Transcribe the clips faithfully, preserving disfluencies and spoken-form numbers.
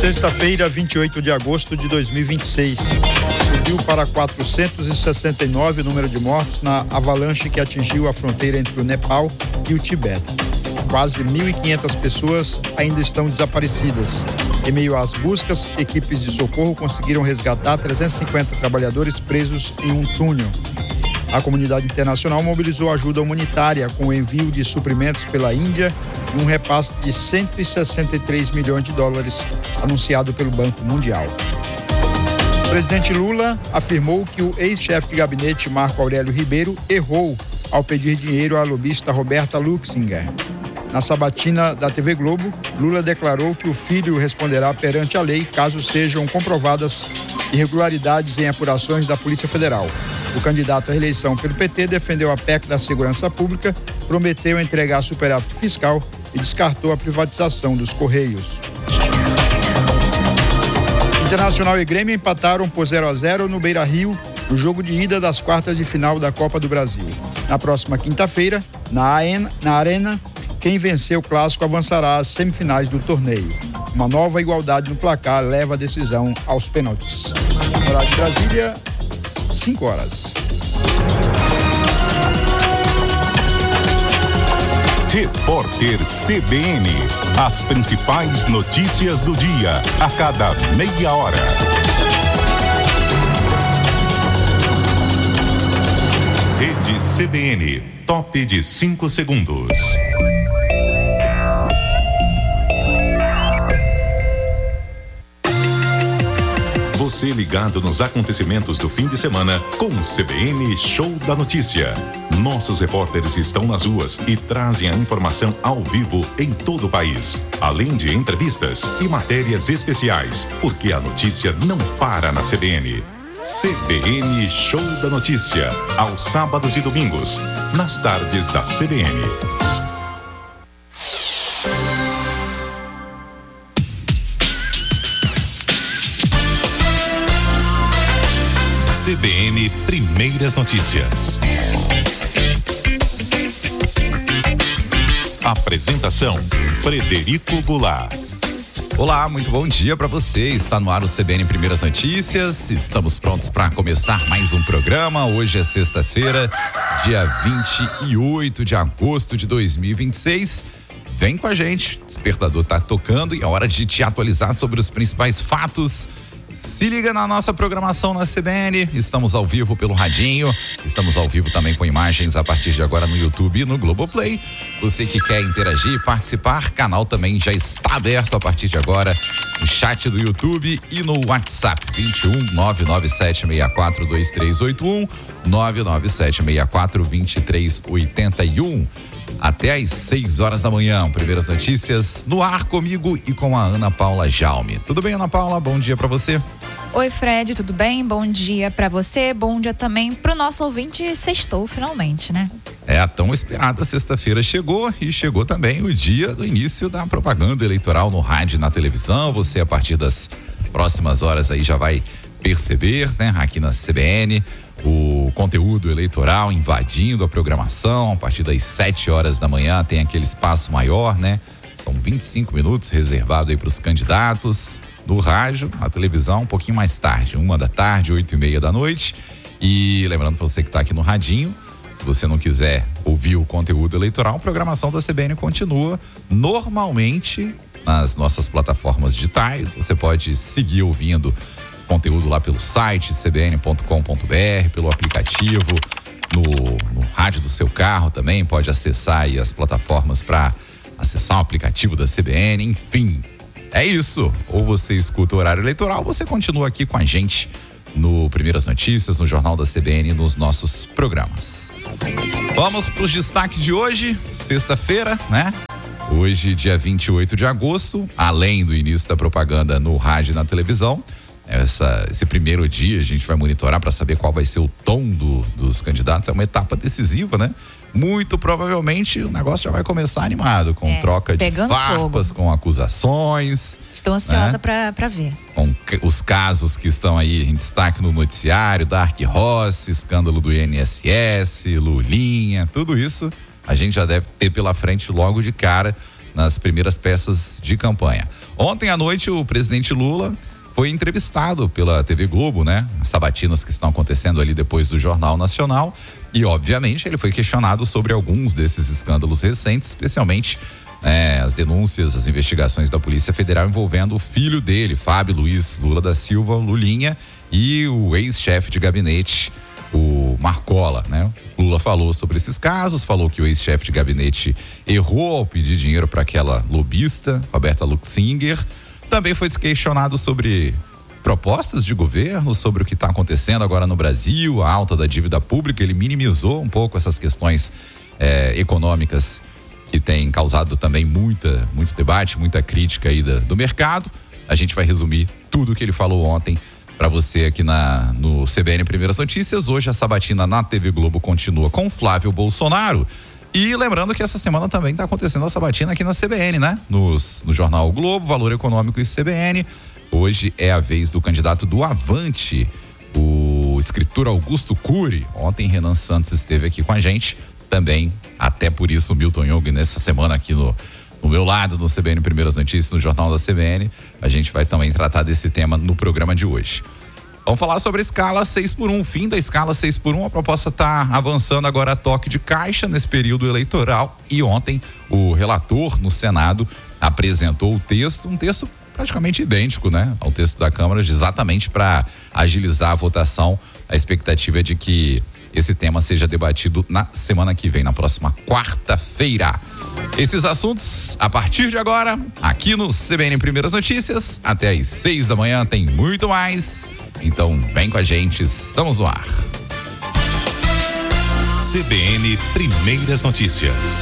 Sexta-feira, vinte e oito de agosto de dois mil e vinte e seis. Subiu para quatrocentos e sessenta e nove o número de mortos na avalanche que atingiu a fronteira entre o Nepal e o Tibete. Quase mil e quinhentas pessoas ainda estão desaparecidas. Em meio às buscas, equipes de socorro conseguiram resgatar trezentos e cinquenta trabalhadores presos em um túnel. A comunidade internacional mobilizou ajuda humanitária com o envio de suprimentos pela Índia e um repasse de cento e sessenta e três milhões de dólares anunciado pelo Banco Mundial. O presidente Lula afirmou que o ex-chefe de gabinete Marco Aurélio Ribeiro errou ao pedir dinheiro à lobista Roberta Luxinger. Na sabatina da T V Globo, Lula declarou que o filho responderá perante a lei caso sejam comprovadas irregularidades em apurações da Polícia Federal. O candidato à reeleição pelo P T defendeu a P E C da Segurança Pública, prometeu entregar superávit fiscal e descartou a privatização dos Correios. Internacional e Grêmio empataram por zero a zero no Beira-Rio, no jogo de ida das quartas de final da Copa do Brasil. Na próxima quinta-feira, na, na Arena, quem vencer o clássico avançará às semifinais do torneio. Uma nova igualdade no placar leva a decisão aos pênaltis. Horário de Brasília, cinco horas. Repórter C B N. As principais notícias do dia, a cada meia hora. Rede C B N, top de cinco segundos. Você ligado nos acontecimentos do fim de semana com o C B N Show da Notícia. Nossos repórteres estão nas ruas e trazem a informação ao vivo em todo o país, além de entrevistas e matérias especiais, porque a notícia não para na C B N. C B N Show da Notícia, aos sábados e domingos, nas tardes da C B N. C B N Primeiras Notícias. Apresentação: Frederico Goulart. Olá, muito bom dia para você. Está no ar o C B N Primeiras Notícias. Estamos prontos para começar mais um programa. Hoje é sexta-feira, dia vinte e oito de agosto de dois mil e vinte e seis. Vem com a gente, o despertador tá tocando e é hora de te atualizar sobre os principais fatos. Se liga na nossa programação na C B N, estamos ao vivo pelo radinho, estamos ao vivo também com imagens a partir de agora no YouTube e no Globoplay. Você que quer interagir e participar, canal também já está aberto a partir de agora no chat do YouTube e no WhatsApp vinte e um, nove nove sete seis quatro dois três oito um, nove nove sete seis quatro dois três oito um. Até às seis horas da manhã, primeiras notícias no ar comigo e com a Ana Paula Jaume. Tudo bem, Ana Paula? Bom dia pra você. Oi, Fred, tudo bem? Bom dia pra você, bom dia também pro nosso ouvinte. Sextou finalmente, né? É, a tão esperada sexta-feira chegou e chegou também o dia do início da propaganda eleitoral no rádio e na televisão. Você, a partir das próximas horas aí já vai perceber, né, aqui na C B N, o conteúdo eleitoral invadindo a programação. A partir das sete horas da manhã tem aquele espaço maior, né? São vinte e cinco minutos reservado aí para os candidatos. No rádio, a televisão um pouquinho mais tarde, uma da tarde, oito e meia da noite. E lembrando para você que está aqui no radinho, se você não quiser ouvir o conteúdo eleitoral, a programação da C B N continua normalmente nas nossas plataformas digitais. Você pode seguir ouvindo conteúdo lá pelo site c b n ponto com ponto b r, pelo aplicativo, no, no rádio do seu carro também, pode acessar aí as plataformas para acessar o aplicativo da C B N, enfim, é isso. Ou você escuta o horário eleitoral, ou você continua aqui com a gente no Primeiras Notícias, no Jornal da C B N, nos nossos programas. Vamos para os destaques de hoje, sexta-feira, né? Hoje, dia vinte e oito de agosto, além do início da propaganda no rádio e na televisão, Essa, esse primeiro dia a gente vai monitorar para saber qual vai ser o tom do, dos candidatos. É uma etapa decisiva, né? Muito provavelmente o negócio já vai começar animado, com é, troca de farpas, com acusações. Estou ansiosa, né? para para ver. Com os casos que estão aí em destaque no noticiário, Dark Ross, escândalo do I N S S, Lulinha, tudo isso a gente já deve ter pela frente logo de cara nas primeiras peças de campanha. Ontem à noite, o presidente Lula foi entrevistado pela T V Globo, né? As sabatinas que estão acontecendo ali depois do Jornal Nacional. E, obviamente, ele foi questionado sobre alguns desses escândalos recentes, especialmente é, as denúncias, as investigações da Polícia Federal envolvendo o filho dele, Fábio Luiz Lula da Silva, Lulinha, e o ex-chefe de gabinete, o Marcola, né? Lula falou sobre esses casos, falou que o ex-chefe de gabinete errou ao pedir dinheiro para aquela lobista, Roberta Luxinger. Também foi questionado sobre propostas de governo, sobre o que está acontecendo agora no Brasil, a alta da dívida pública. Ele minimizou um pouco essas questões eh, econômicas que têm causado também muita, muito debate, muita crítica aí da, do mercado. A gente vai resumir tudo o que ele falou ontem para você aqui na, no C B N Primeiras Notícias. Hoje a sabatina na T V Globo continua com Flávio Bolsonaro. E lembrando que essa semana também está acontecendo a sabatina aqui na C B N, né? Nos, no Jornal Globo, Valor Econômico e C B N. Hoje é a vez do candidato do Avante, o escritor Augusto Cury. Ontem Renan Santos esteve aqui com a gente também, até por isso o Milton Jung nessa semana aqui no, no meu lado, no C B N Primeiras Notícias, no Jornal da C B N. A gente vai também tratar desse tema no programa de hoje. Vamos falar sobre a escala seis por um, fim da escala seis por um. A proposta está avançando agora a toque de caixa nesse período eleitoral. E ontem o relator no Senado apresentou o texto, um texto praticamente idêntico, né, ao texto da Câmara, exatamente para agilizar a votação. A expectativa é de que esse tema seja debatido na semana que vem, na próxima quarta-feira. Esses assuntos, a partir de agora, aqui no C B N Primeiras Notícias, até às seis da manhã tem muito mais. Então, vem com a gente, estamos no ar. C B N Primeiras Notícias.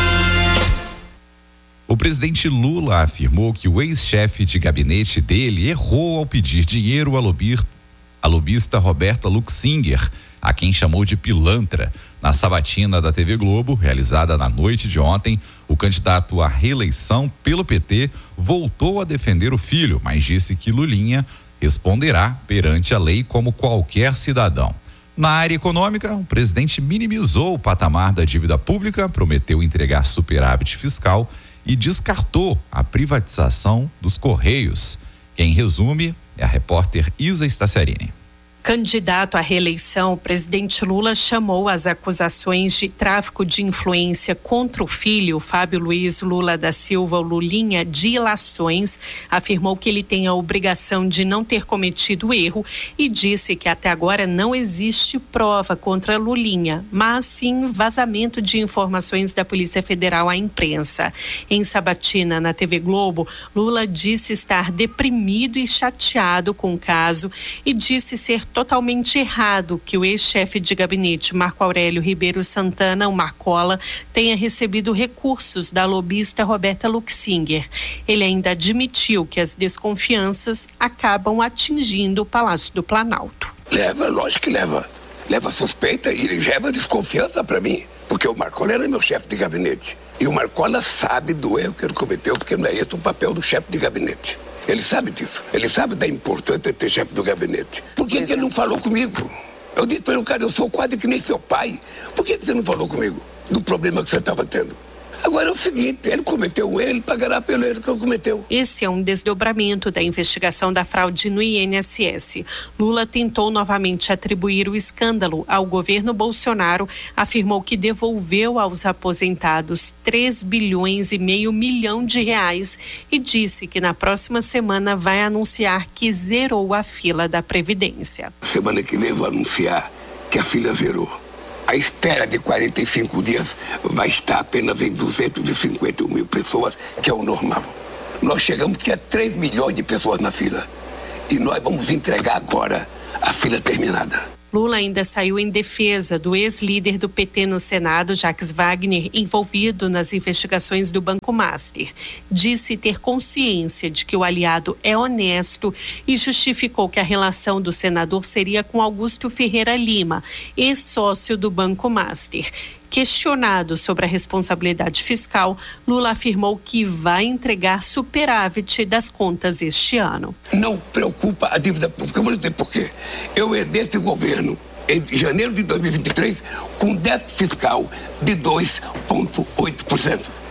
O presidente Lula afirmou que o ex-chefe de gabinete dele errou ao pedir dinheiro a, lobir, a lobista Roberta Luxinger, a quem chamou de pilantra. Na sabatina da T V Globo, realizada na noite de ontem, o candidato à reeleição pelo P T voltou a defender o filho, mas disse que Lulinha responderá perante a lei como qualquer cidadão. Na área econômica, o presidente minimizou o patamar da dívida pública, prometeu entregar superávit fiscal e descartou a privatização dos Correios. Quem resume é a repórter Isa Staciarini. Candidato à reeleição, o presidente Lula chamou as acusações de tráfico de influência contra o filho, Fábio Luiz Lula da Silva, Lulinha, de ilações, afirmou que ele tem a obrigação de não ter cometido erro e disse que até agora não existe prova contra Lulinha, mas sim vazamento de informações da Polícia Federal à imprensa. Em sabatina na T V Globo, Lula disse estar deprimido e chateado com o caso e disse ser totalmente errado que o ex-chefe de gabinete Marco Aurélio Ribeiro Santana, o Marcola, tenha recebido recursos da lobista Roberta Luxinger. Ele ainda admitiu que as desconfianças acabam atingindo o Palácio do Planalto. Leva, lógico que leva. Leva suspeita e ele leva desconfiança para mim, porque o Marcola era meu chefe de gabinete. E o Marcola sabe do erro que ele cometeu, porque não é esse o papel do chefe de gabinete. Ele sabe disso. Ele sabe da importância de ter chefe do gabinete. Por que, que ele não falou comigo? Eu disse para ele, cara, eu sou quase que nem seu pai. Por que, que você não falou comigo do problema que você estava tendo? Agora é o seguinte, ele cometeu um erro, ele pagará pelo erro que ele cometeu. Esse é um desdobramento da investigação da fraude no I N S S. Lula tentou novamente atribuir o escândalo ao governo Bolsonaro, afirmou que devolveu aos aposentados três bilhões e meio milhão de reais e disse que na próxima semana vai anunciar que zerou a fila da Previdência. Semana que vem eu vou anunciar que a fila zerou. A espera de quarenta e cinco dias vai estar apenas em duzentos e cinquenta mil pessoas, que é o normal. Nós chegamos a três milhões de pessoas na fila. E nós vamos entregar agora a fila terminada. Lula ainda saiu em defesa do ex-líder do P T no Senado, Jacques Wagner, envolvido nas investigações do Banco Master. Disse ter consciência de que o aliado é honesto e justificou que a relação do senador seria com Augusto Ferreira Lima, ex-sócio do Banco Master. Questionado sobre a responsabilidade fiscal, Lula afirmou que vai entregar superávit das contas este ano. Não preocupa a dívida pública. Eu vou dizer por quê. Eu herdei esse governo em janeiro de dois mil e vinte e três com déficit fiscal de dois vírgula oito por cento.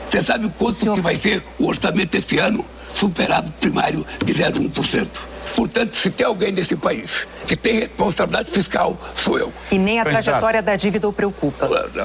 Você sabe o quanto Senhor... que vai ser o orçamento esse ano? Superávit primário de zero vírgula um por cento. Portanto, se tem alguém nesse país que tem responsabilidade fiscal, sou eu. E nem a trajetória da dívida o preocupa.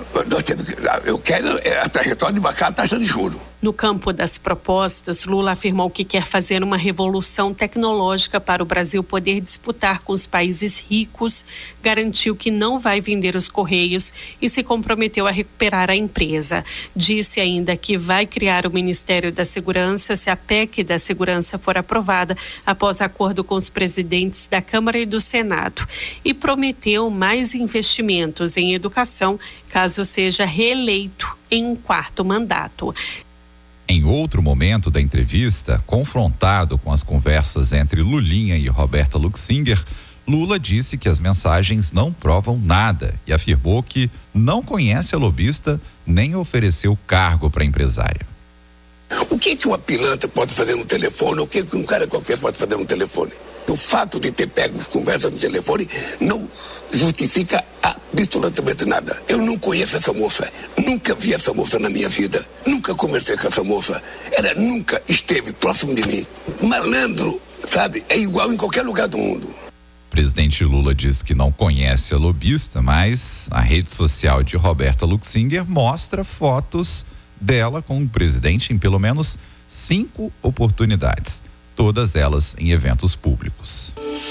Eu quero a trajetória de baixar a taxa de juros. No campo das propostas, Lula afirmou que quer fazer uma revolução tecnológica para o Brasil poder disputar com os países ricos, garantiu que não vai vender os Correios e se comprometeu a recuperar a empresa. Disse ainda que vai criar o Ministério da Segurança se a P E C da Segurança for aprovada após acordo com os presidentes da Câmara e do Senado. E prometeu mais investimentos em educação caso seja reeleito em um quarto mandato. Em outro momento da entrevista, confrontado com as conversas entre Lulinha e Roberta Luxinger, Lula disse que as mensagens não provam nada e afirmou que não conhece a lobista nem ofereceu cargo para a empresária. O que que uma pilantra pode fazer no telefone? O que que um cara qualquer pode fazer no telefone? O fato de ter pego conversa no telefone não justifica absolutamente nada. Eu não conheço essa moça, nunca vi essa moça na minha vida, nunca conversei com essa moça, ela nunca esteve próximo de mim. Malandro, sabe, é igual em qualquer lugar do mundo. O presidente Lula diz que não conhece a lobista, mas a rede social de Roberta Luxinger mostra fotos dela com o presidente em pelo menos cinco oportunidades, todas elas em eventos públicos.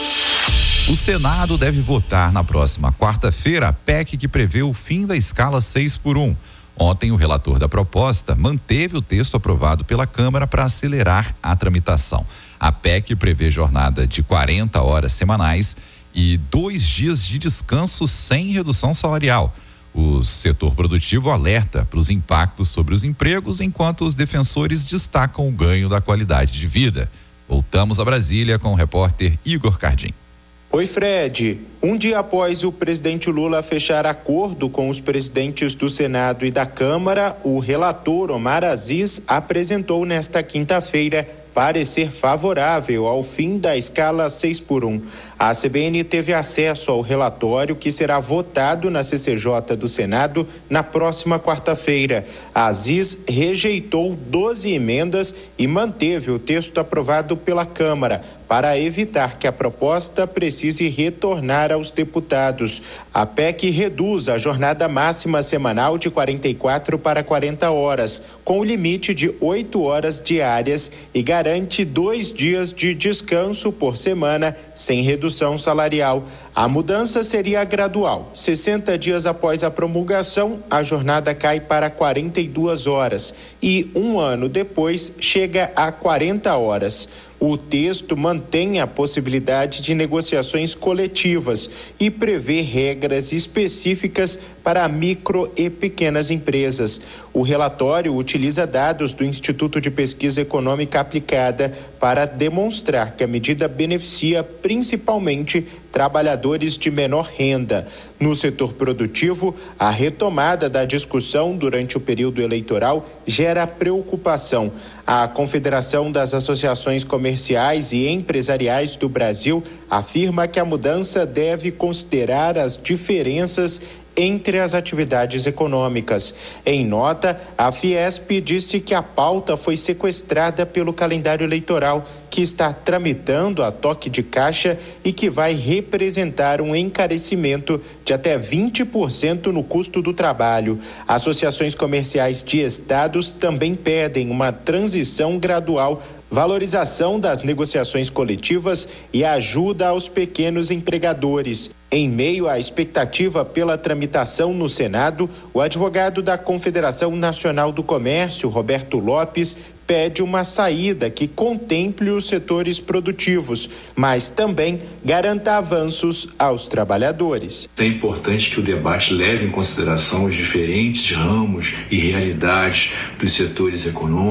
O Senado deve votar na próxima quarta-feira a P E C que prevê o fim da escala seis por um. Ontem, o relator da proposta manteve o texto aprovado pela Câmara para acelerar a tramitação. A P E C prevê jornada de quarenta horas semanais e dois dias de descanso sem redução salarial. O setor produtivo alerta para os impactos sobre os empregos, enquanto os defensores destacam o ganho da qualidade de vida. Voltamos a Brasília com o repórter Igor Cardim. Oi, Fred. Um dia após o presidente Lula fechar acordo com os presidentes do Senado e da Câmara, o relator Omar Aziz apresentou nesta quinta-feira parecer favorável ao fim da escala seis por um. A C B N teve acesso ao relatório que será votado na C C J do Senado na próxima quarta-feira. Aziz rejeitou doze emendas e manteve o texto aprovado pela Câmara, para evitar que a proposta precise retornar aos deputados. A P E C reduz a jornada máxima semanal de quarenta e quatro para quarenta horas, com o limite de oito horas diárias e garante dois dias de descanso por semana, sem redução salarial. A mudança seria gradual. sessenta dias após a promulgação, a jornada cai para quarenta e duas horas e um ano depois chega a quarenta horas. O texto mantém a possibilidade de negociações coletivas e prevê regras específicas para micro e pequenas empresas. O relatório utiliza dados do Instituto de Pesquisa Econômica Aplicada para demonstrar que a medida beneficia principalmente trabalhadores de menor renda. No setor produtivo, a retomada da discussão durante o período eleitoral gera preocupação. A Confederação das Associações Comerciais e Empresariais do Brasil afirma que a mudança deve considerar as diferenças entre as atividades econômicas. Em nota, a Fiesp disse que a pauta foi sequestrada pelo calendário eleitoral, que está tramitando a toque de caixa e que vai representar um encarecimento de até vinte por cento no custo do trabalho. Associações comerciais de estados também pedem uma transição gradual, valorização das negociações coletivas e ajuda aos pequenos empregadores. Em meio à expectativa pela tramitação no Senado, o advogado da Confederação Nacional do Comércio, Roberto Lopes, pede uma saída que contemple os setores produtivos, mas também garanta avanços aos trabalhadores. É importante que o debate leve em consideração os diferentes ramos e realidades dos setores econômicos,